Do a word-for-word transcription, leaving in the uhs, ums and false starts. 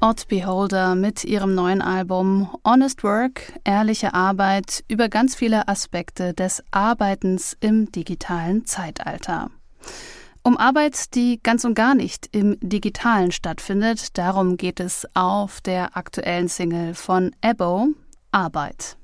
Odd Beholder mit ihrem neuen Album Honest Work, ehrliche Arbeit über ganz viele Aspekte des Arbeitens im digitalen Zeitalter. Um Arbeit, die ganz und gar nicht im Digitalen stattfindet, darum geht es auf der aktuellen Single von Ebo, Arbeit.